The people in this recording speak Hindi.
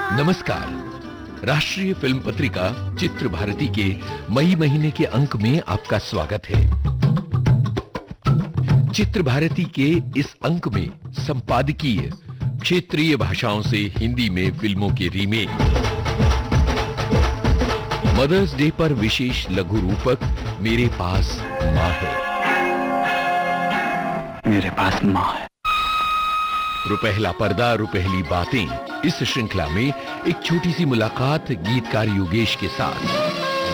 नमस्कार। राष्ट्रीय फिल्म पत्रिका चित्र भारती के मई महीने के अंक में आपका स्वागत है। चित्र भारती के इस अंक में संपादकीय क्षेत्रीय भाषाओं से हिंदी में फिल्मों के रीमेक, मदर्स डे पर विशेष लघु रूपक मेरे पास माँ है। मेरे पास माँ है। रुपहला पर्दा रुपहली बातें, इस श्रृंखला में एक छोटी सी मुलाकात गीतकार योगेश के साथ।